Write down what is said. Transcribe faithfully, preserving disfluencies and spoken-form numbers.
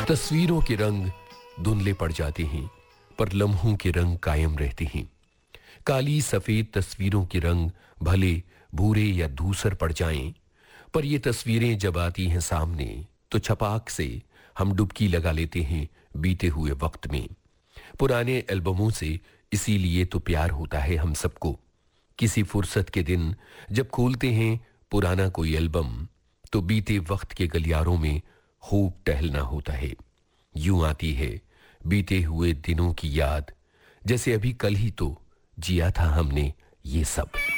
तस्वीरों के रंग धुंधले पड़ जाते हैं, पर लम्हों के रंग कायम रहते हैं। काली सफेद तस्वीरों के रंग भले भूरे या धूसर पड़ जाएं, पर ये तस्वीरें जब आती हैं सामने तो छपाक से हम डुबकी लगा लेते हैं बीते हुए वक्त में। पुराने एल्बमों से इसीलिए तो प्यार होता है हम सबको। किसी फुर्सत के दिन जब खोलते हैं पुराना कोई एल्बम, तो बीते वक्त के गलियारों में खूब टहलना होता है। यूं आती है बीते हुए दिनों की याद, जैसे अभी कल ही तो जिया था हमने ये सब।